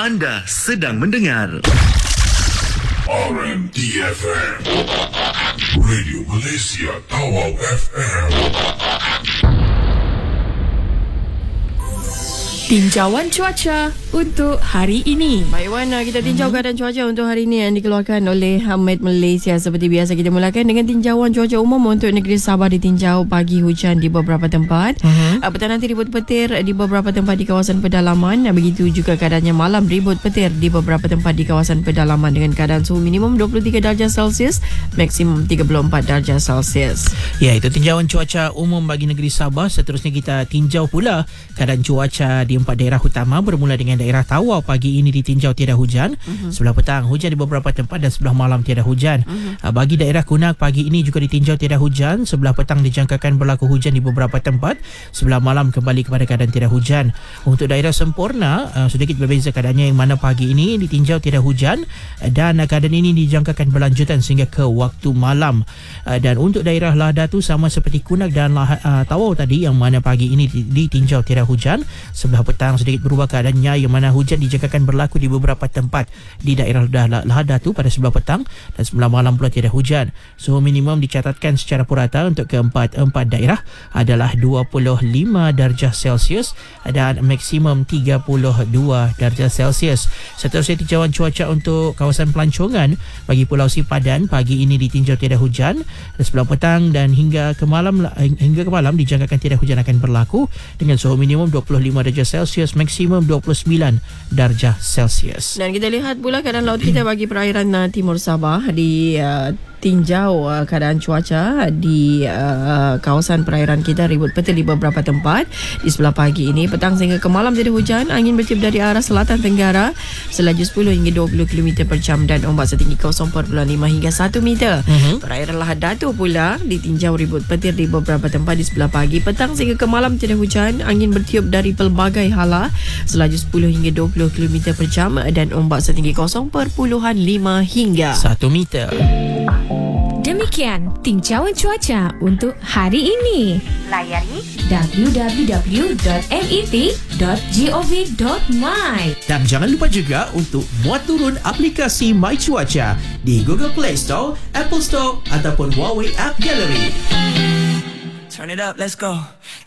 Anda sedang mendengar RMDFM, Radio Malaysia Tawau FM. Tinjauan cuaca untuk hari ini. Baik Wan, kita tinjau keadaan cuaca untuk hari ini yang dikeluarkan oleh Met Malaysia. Seperti biasa kita mulakan dengan tinjauan cuaca umum untuk negeri Sabah. Ditinjau pagi hujan di beberapa tempat. Petang nanti ribut petir di beberapa tempat di kawasan pedalaman. Begitu juga keadaannya malam, ribut petir di beberapa tempat di kawasan pedalaman dengan keadaan suhu minimum 23 darjah Celsius, maksimum 34 darjah Celsius. Ya, itu tinjauan cuaca umum bagi negeri Sabah. Seterusnya kita tinjau pula keadaan cuaca di 4 daerah utama, bermula dengan daerah Tawau. Pagi ini ditinjau tiada hujan. Sebelah petang hujan di beberapa tempat dan sebelah malam tiada hujan. Bagi daerah Kunak, pagi ini juga ditinjau tiada hujan. Sebelah petang dijangkakan berlaku hujan di beberapa tempat. Sebelah malam kembali kepada keadaan tiada hujan. Untuk daerah Sempurna, sedikit berbeza keadaannya, yang mana pagi ini ditinjau tiada hujan dan keadaan ini dijangkakan berlanjutan sehingga ke waktu malam. Dan untuk daerah Lahadatu sama seperti Kunak dan Tawau tadi, yang mana pagi ini ditinjau tiada hujan. Sebelah petang sedikit berubah keadaannya, yang mana hujan dijangkakan berlaku di beberapa tempat di daerah Lahadatu pada sebelah petang, dan sebelah malam pula tiada hujan. Suhu minimum dicatatkan secara purata untuk keempat daerah adalah 25 darjah Celsius dan maksimum 32 darjah Celsius. Seterusnya tinjauan cuaca untuk kawasan pelancongan bagi Pulau Sipadan. Pagi ini ditinjau tiada hujan. Dan sebelah petang dan hingga ke malam dijangkakan tiada hujan akan berlaku dengan suhu minimum 25 darjah Celsius, maksimum 29 darjah Celsius. Dan kita lihat pula keadaan laut kita bagi perairan timur Sabah. Di tinjau keadaan cuaca di kawasan perairan kita, ribut petir di beberapa tempat di sebelah pagi ini. Petang sehingga ke malam tiada hujan. Angin bertiup dari arah selatan tenggara selaju 10 hingga 20 km per jam dan ombak setinggi 0.5 hingga 1 meter. Perairan Lahadatu pula ditinjau ribut petir di beberapa tempat di sebelah pagi. Petang sehingga ke malam tiada hujan. Angin bertiup dari pelbagai hala selaju 10 hingga 20 km per jam dan ombak setinggi 0.5 hingga 1 meter. Demikian tinjauan cuaca untuk hari ini. Layari www.met.gov.my. Dan jangan lupa juga untuk muat turun aplikasi My Cuaca di Google Play Store, Apple Store ataupun Huawei App Gallery. Turn it up, let's go.